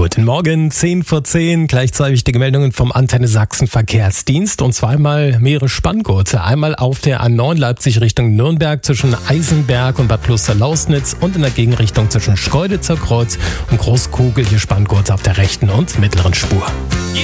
Guten Morgen, 10:10 Gleich zwei wichtige Meldungen vom Antenne Sachsen Verkehrsdienst und zweimal mehrere Spanngurte. Einmal auf der A9 Leipzig Richtung Nürnberg zwischen Eisenberg und Bad Kloster-Lausnitz und in der Gegenrichtung zwischen Schkeuditzer Kreuz und Großkugel hier Spanngurte auf der rechten und mittleren Spur.